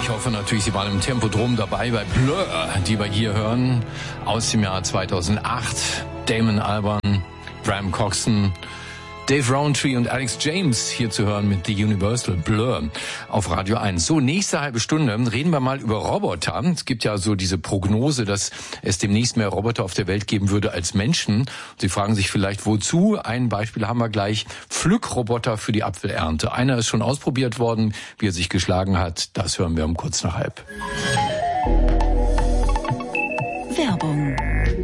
Ich hoffe natürlich, Sie waren im Tempodrom dabei bei Blur, die wir hier hören, aus dem Jahr 2008. Damon Albarn, Graham Coxon, Dave Rowntree und Alex James hier zu hören mit The Universal Blur auf Radio 1. So, nächste halbe Stunde reden wir mal über Roboter. Es gibt ja so diese Prognose, dass es demnächst mehr Roboter auf der Welt geben würde als Menschen. Sie fragen sich vielleicht, wozu? Ein Beispiel haben wir gleich. Pflückroboter für die Apfelernte. Einer ist schon ausprobiert worden. Wie er sich geschlagen hat, das hören wir um kurz nach halb. Werbung.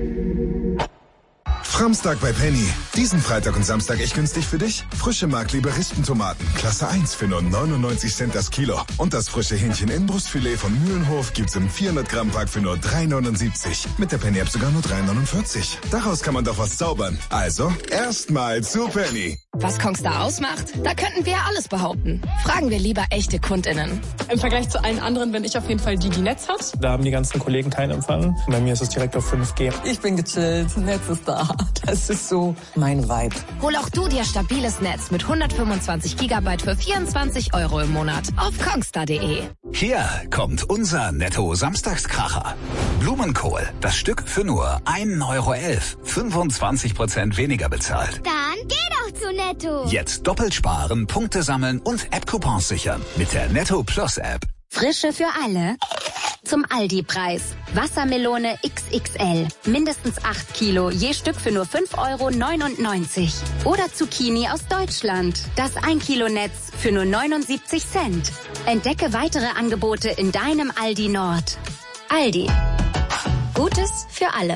Framstag bei Penny. Diesen Freitag und Samstag echt günstig für dich. Frische Markliebe Rispentomaten, Klasse 1 für nur 99 Cent das Kilo. Und das frische Hähnchen Inbrustfilet von Mühlenhof gibt's im 400 Gramm Pack für nur 3,79. Mit der Penny App sogar nur 3,49. Daraus kann man doch was zaubern. Also, erstmal zu Penny. Was Kongstar ausmacht? Da könnten wir alles behaupten. Fragen wir lieber echte KundInnen. Im Vergleich zu allen anderen bin ich auf jeden Fall die Netz hat. Da haben die ganzen Kollegen keinen Empfang. Bei mir ist es direkt auf 5G. Ich bin gechillt, Netz ist da. Das ist so mein Vibe. Hol auch du dir stabiles Netz mit 125 Gigabyte für 24 € im Monat auf kongstar.de. Hier kommt unser Netto-Samstagskracher. Blumenkohl, das Stück für nur 1,11 €. 25% weniger bezahlt. Dann geh doch zu Netto. Jetzt doppelt sparen, Punkte sammeln und App-Coupons sichern mit der Netto Plus App. Frische für alle. Zum Aldi-Preis. Wassermelone XXL. Mindestens 8 Kilo, je Stück für nur 5,99 €. Oder Zucchini aus Deutschland. Das 1 Kilo Netz für nur 79 Cent. Entdecke weitere Angebote in deinem Aldi Nord. Aldi. Gutes für alle.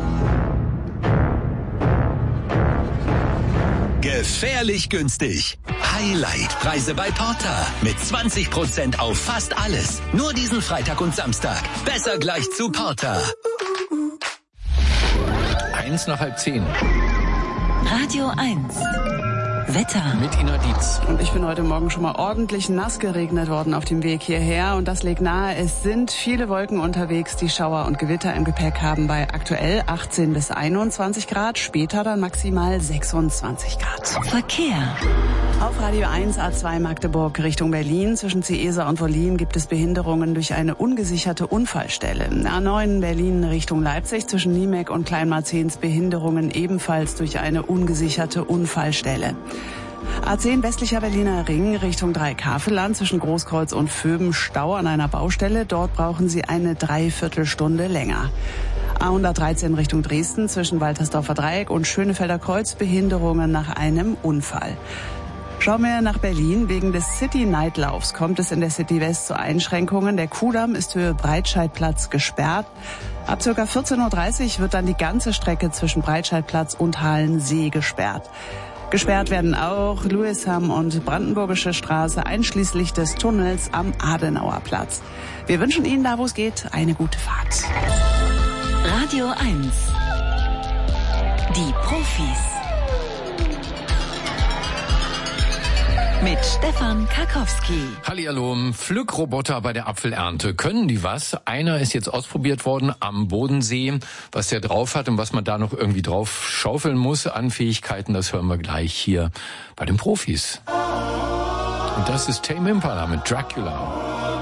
Gefährlich günstig. Highlight-Preise bei Porter. Mit 20% auf fast alles. Nur diesen Freitag und Samstag. Besser gleich zu Porter. 9:50. Radio 1. Wetter. Mit Ina Dietz. Und ich bin heute Morgen schon mal ordentlich nass geregnet worden auf dem Weg hierher. Und das legt nahe, es sind viele Wolken unterwegs, die Schauer und Gewitter im Gepäck haben bei aktuell 18 bis 21 Grad. Später dann maximal 26 Grad. Verkehr. Auf Radio 1 A2 Magdeburg Richtung Berlin. Zwischen Ciesa und Wollin gibt es Behinderungen durch eine ungesicherte Unfallstelle. A9 Berlin Richtung Leipzig zwischen Niemek und Kleinmarzens Behinderungen ebenfalls durch eine ungesicherte Unfallstelle. A10 westlicher Berliner Ring Richtung Dreieckhaveland zwischen Großkreuz und Vöben Stau an einer Baustelle. Dort brauchen Sie eine Dreiviertelstunde länger. A113 Richtung Dresden zwischen Waltersdorfer Dreieck und Schönefelder Kreuz Behinderungen nach einem Unfall. Schauen wir nach Berlin. Wegen des City-Nightlaufs kommt es in der City West zu Einschränkungen. Der Kudamm ist Höhe Breitscheidplatz gesperrt. Ab ca. 14:30 Uhr wird dann die ganze Strecke zwischen Breitscheidplatz und Halensee gesperrt. Gesperrt werden auch Louisham und Brandenburgische Straße, einschließlich des Tunnels am Adenauerplatz. Wir wünschen Ihnen, da wo es geht, eine gute Fahrt. Radio 1. Die Profis. Mit Stefan Karkowski. Hallihallo, Pflückroboter bei der Apfelernte. Können die was? Einer ist jetzt ausprobiert worden am Bodensee. Was der drauf hat und was man da noch irgendwie drauf schaufeln muss an Fähigkeiten, das hören wir gleich hier bei den Profis. Und das ist Tame Impala mit Dracula.